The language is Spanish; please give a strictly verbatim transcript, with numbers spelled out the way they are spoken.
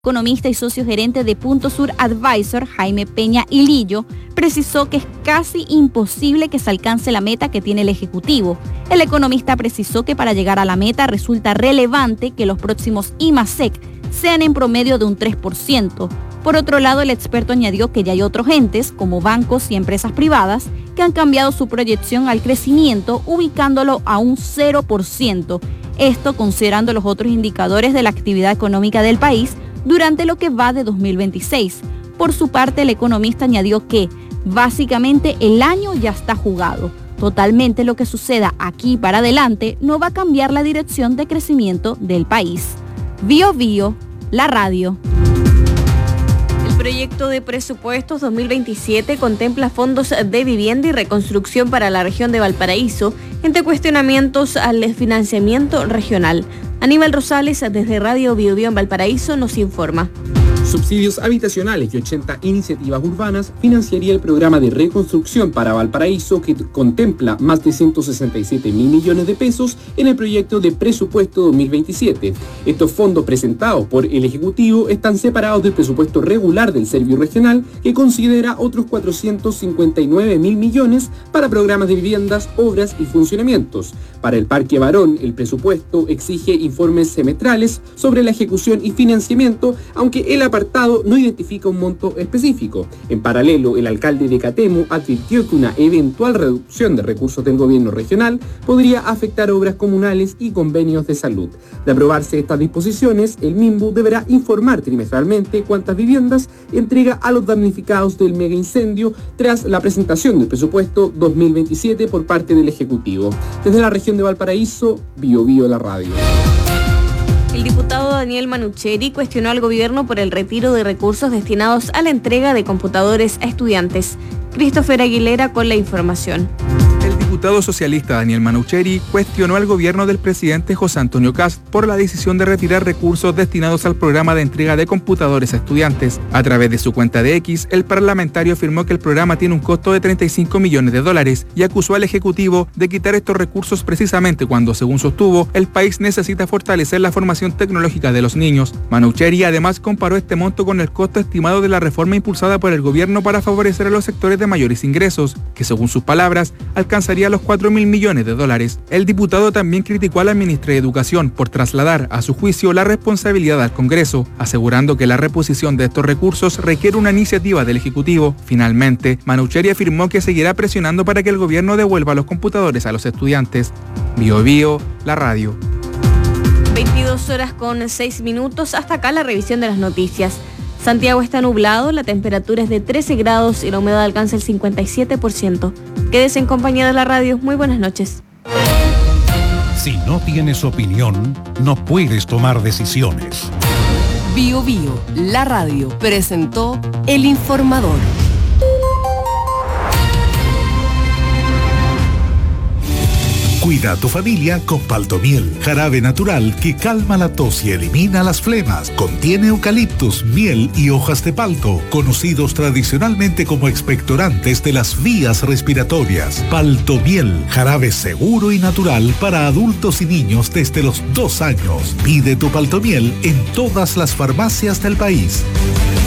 Economista y socio gerente de Punto Sur Advisor, Jaime Peña Ilillo, precisó que es casi imposible que se alcance la meta que tiene el Ejecutivo. El economista precisó que para llegar a la meta resulta relevante que los próximos I M A S E C sean en promedio de un tres por ciento. Por otro lado, el experto añadió que ya hay otros entes, como bancos y empresas privadas, que han cambiado su proyección al crecimiento, ubicándolo a un cero por ciento. Esto considerando los otros indicadores de la actividad económica del país durante lo que va de dos mil veintiséis. Por su parte, el economista añadió que, básicamente, el año ya está jugado. Totalmente lo que suceda aquí para adelante no va a cambiar la dirección de crecimiento del país. Bio Bio, la radio. El proyecto de presupuestos dos mil veintisiete contempla fondos de vivienda y reconstrucción para la región de Valparaíso, entre cuestionamientos al financiamiento regional. Aníbal Rosales, desde Radio Bio Bio en Valparaíso, nos informa. Subsidios habitacionales y ochenta iniciativas urbanas financiaría el programa de reconstrucción para Valparaíso, que contempla más de ciento sesenta y siete mil millones de pesos en el proyecto de presupuesto dos mil veintisiete. Estos fondos presentados por el Ejecutivo están separados del presupuesto regular del Servio Regional, que considera otros cuatrocientos cincuenta y nueve mil millones para programas de viviendas, obras y funcionamientos. Para el Parque Barón, el presupuesto exige informes semestrales sobre la ejecución y financiamiento, aunque el apartado no identifica un monto específico. En paralelo, el alcalde de Catemo advirtió que una eventual reducción de recursos del gobierno regional podría afectar obras comunales y convenios de salud. De aprobarse estas disposiciones, el MIMBU deberá informar trimestralmente cuántas viviendas entrega a los damnificados del mega incendio tras la presentación del presupuesto dos mil veintisiete por parte del Ejecutivo. Desde la región de Valparaíso, Bio Bio la radio. El diputado Daniel Manucheri cuestionó al gobierno por el retiro de recursos destinados a la entrega de computadores a estudiantes. Christopher Aguilera con la información. El diputado socialista Daniel Manucheri cuestionó al gobierno del presidente José Antonio Kast por la decisión de retirar recursos destinados al programa de entrega de computadores a estudiantes. A través de su cuenta de X, el parlamentario afirmó que el programa tiene un costo de treinta y cinco millones de dólares y acusó al Ejecutivo de quitar estos recursos precisamente cuando, según sostuvo, el país necesita fortalecer la formación tecnológica de los niños. Manucheri además comparó este monto con el costo estimado de la reforma impulsada por el gobierno para favorecer a los sectores de mayores ingresos, que según sus palabras, alcanzaría los cuatro mil millones de dólares. El diputado también criticó a la ministra de Educación por trasladar, a su juicio, la responsabilidad al Congreso, asegurando que la reposición de estos recursos requiere una iniciativa del Ejecutivo. Finalmente, Manucheri afirmó que seguirá presionando para que el gobierno devuelva los computadores a los estudiantes. Bio Bio, la radio. veintidós horas con seis minutos. Hasta acá la revisión de las noticias. Santiago está nublado, la temperatura es de trece grados y la humedad alcanza el cincuenta y siete por ciento. Quédese en compañía de la radio. Muy buenas noches. Si no tienes opinión, no puedes tomar decisiones. Bio Bio, la radio, presentó El Informador. Cuida a tu familia con Paltomiel, jarabe natural que calma la tos y elimina las flemas. Contiene eucaliptus, miel y hojas de palto, conocidos tradicionalmente como expectorantes de las vías respiratorias. Paltomiel, jarabe seguro y natural para adultos y niños desde los dos años. Pide tu Paltomiel en todas las farmacias del país.